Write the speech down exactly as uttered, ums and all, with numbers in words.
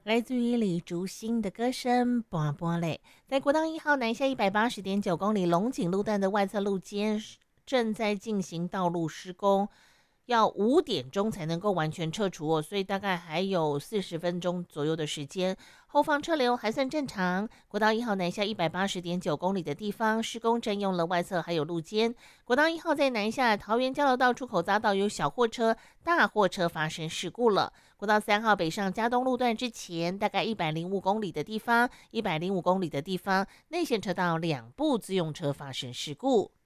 来自于李竹新的歌声，波波嘞，在国道一号南下一百八十点九公里龙井路段的外侧路肩正在进行道路施工，要五点钟才能够完全撤除哦，所以大概还有四十分钟左右的时间。后方车流还算正常。国道一号南下一百八十点九公里的地方，施工占用了外侧还有路肩。国道一号在南下桃园交流道出口匝道有小货车、大货车发生事故了。国道三号北上嘉东路段之前，大概一百零五公里的地方，一百零五公里的地方，内线车道两部自用车发生事故。